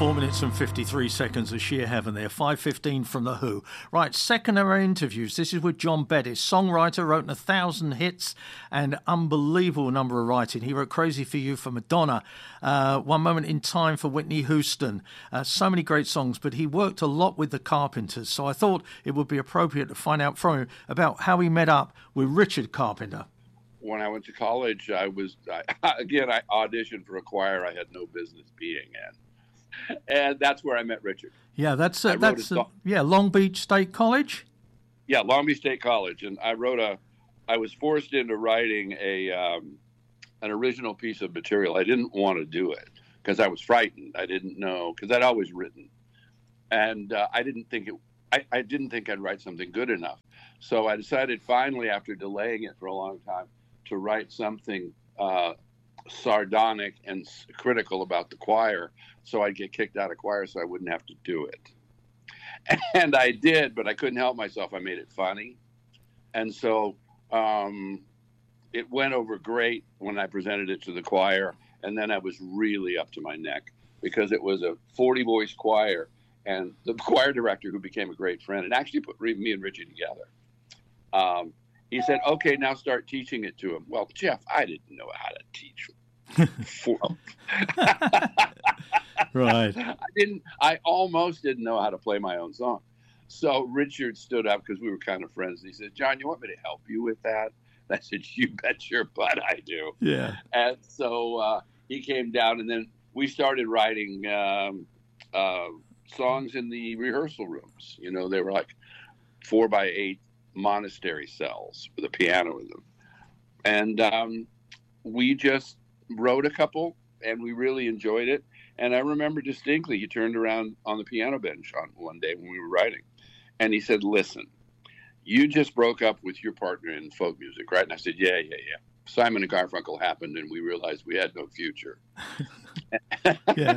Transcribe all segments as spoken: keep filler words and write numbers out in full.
Four minutes and fifty-three seconds of sheer heaven there. five fifteen from The Who. Right, second of our interviews. This is with John Bettis, songwriter, wrote a thousand hits and unbelievable number of writing. He wrote Crazy for You for Madonna, uh, One Moment in Time for Whitney Houston. Uh, so many great songs, but he worked a lot with the Carpenters. So I thought it would be appropriate to find out from him about how he met up with Richard Carpenter. When I went to college, I was, I, again, I auditioned for a choir I had no business being in. And that's where I met Richard. Yeah, that's uh, that's uh, yeah, Long Beach State College. Yeah, Long Beach State College, and I wrote a. I was forced into writing a um, an original piece of material. I didn't want to do it because I was frightened. I didn't know because I'd always written, and uh, I didn't think it. I, I didn't think I'd write something good enough. So I decided finally, after delaying it for a long time, to write something uh, sardonic and critical about the choir, so I'd get kicked out of choir so I wouldn't have to do it. And I did, but I couldn't help myself. I made it funny. And so um, it went over great when I presented it to the choir. And then I was really up to my neck because it was a forty-voice choir. And the choir director, who became a great friend, and actually put me and Richie together, um, he said, okay, now start teaching it to him. Well, Jeff, I didn't know how to teach for Right. I didn't, I almost didn't know how to play my own song. So Richard stood up because we were kind of friends. And he said, John, you want me to help you with that? And I said, you bet your butt I do. Yeah. And so uh, he came down, and then we started writing um, uh, songs in the rehearsal rooms. You know, they were like four by eight monastery cells with a piano in them. And um, we just wrote a couple, and we really enjoyed it. And I remember distinctly, he turned around on the piano bench on one day when we were writing, and he said, listen, you just broke up with your partner in folk music, right? And I said, yeah, yeah, yeah. Simon and Garfunkel happened, and we realized we had no future. Yeah.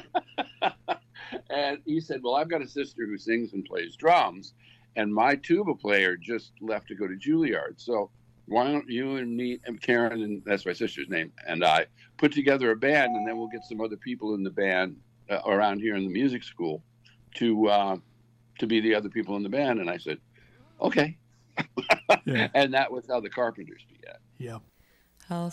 And he said, well, I've got a sister who sings and plays drums, and my tuba player just left to go to Juilliard. So why don't you and me and Karen, and that's my sister's name, and I put together a band, and then we'll get some other people in the band uh, around here in the music school to uh, to be the other people in the band. And I said, okay. Yeah. And that was how the Carpenters began. Yeah. I'll